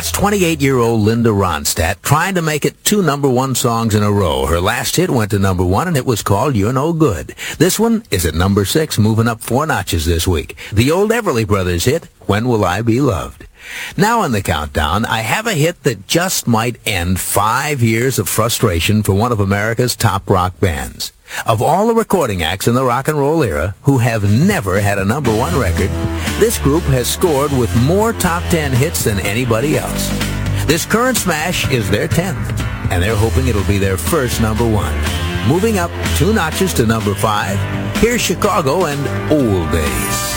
That's 28-year-old Linda Ronstadt trying to make it 2 number 1 songs in a row. Her last hit went to number 1, and it was called You're No Good. This one is at number 6, moving up 4 notches this week. The old Everly Brothers hit, When Will I Be Loved? Now in the countdown, I have a hit that just might end 5 years of frustration for one of America's top rock bands. Of all the recording acts in the rock and roll era who have never had a number 1 record, this group has scored with more top 10 hits than anybody else. This current smash is their 10th, and they're hoping it'll be their first number 1. Moving up 2 notches to number 5, here's Chicago and Old Days.